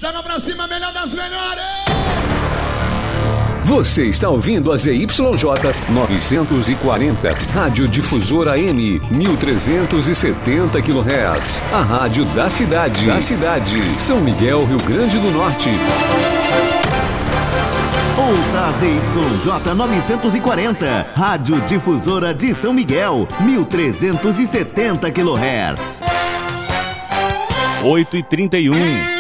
Joga pra cima, melhor das melhores! Você está ouvindo a ZYJ 940, Rádio Difusora AM, 1370 kHz. A rádio da cidade. São Miguel, Rio Grande do Norte. Ouça a ZYJ 940, Rádio Difusora de São Miguel, 1370 kHz. 8h31.